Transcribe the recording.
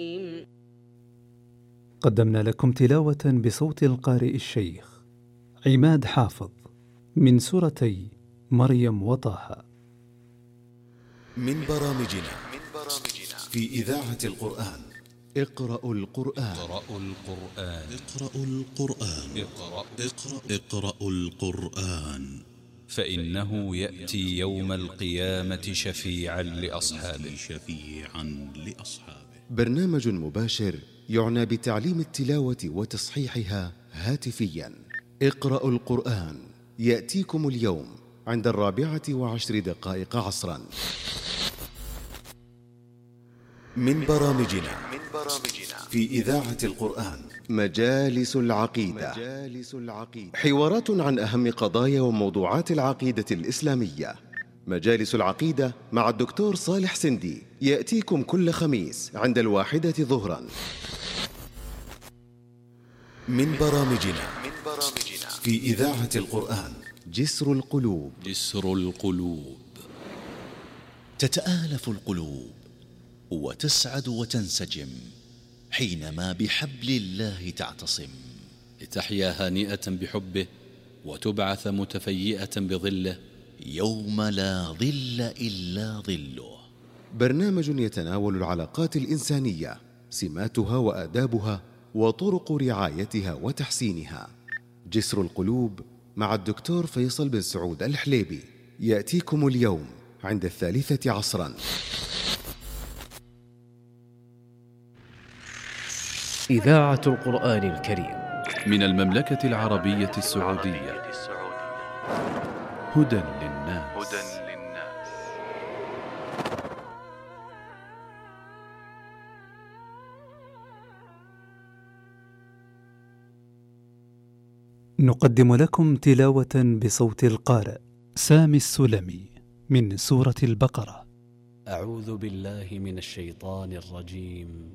قدمنا لكم تلاوة بصوت القارئ الشيخ عماد حافظ من سورتي مريم وطه. من برامجنا في إذاعة القرآن. اقرأوا القرآن. اقرأوا القرآن فإنه يأتي يوم القيامة شفيعا لأصحابه. برنامج مباشر يعنى بتعليم التلاوة وتصحيحها هاتفيا. اقرأوا القرآن يأتيكم اليوم عند 14:10 عصرا. من برامجنا في إذاعة القرآن مجالس العقيدة. حوارات عن أهم قضايا وموضوعات العقيدة الإسلامية. مجالس العقيدة مع الدكتور صالح سندي يأتيكم كل خميس عند 1 ظهرا. من برامجنا في إذاعة القرآن جسر القلوب. تتآلف القلوب وتسعد وتنسجم حينما بحبل الله تعتصم، لتحيا هانئة بحبه وتبعث متفيئة بظله يوم لا ظل إلا ظله. برنامج يتناول العلاقات الإنسانية، سماتها وآدابها وطرق رعايتها وتحسينها. جسر القلوب مع الدكتور فيصل بن سعود الحليبي يأتيكم اليوم عند 3 عصرا. إذاعة القرآن الكريم من المملكة العربية السعودية. هدى للناس. نقدم لكم تلاوة بصوت القارئ سامي السلمي من سورة البقرة. أعوذ بالله من الشيطان الرجيم.